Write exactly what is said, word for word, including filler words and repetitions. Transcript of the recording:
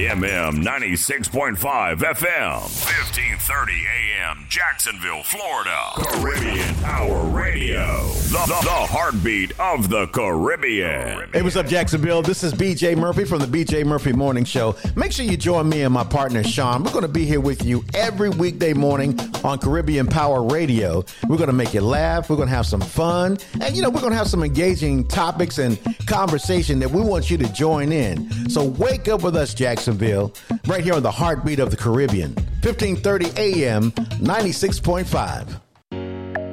M M ninety-six point five F M, fifteen thirty A M, Jacksonville, Florida. Caribbean Power Radio, the, the, the heartbeat of the Caribbean. Hey, what's up, Jacksonville? This is B J Murphy from the B J Murphy Morning Show. Make sure you join me and my partner, Sean. We're going to be here with you every weekday morning on Caribbean Power Radio. We're going to make you laugh. We're going to have some fun. And, you know, we're going to have some engaging topics and conversation that we want you to join in. So wake up with us, Jacksonville, right here on the heartbeat of the Caribbean, fifteen thirty A M, ninety-six point five.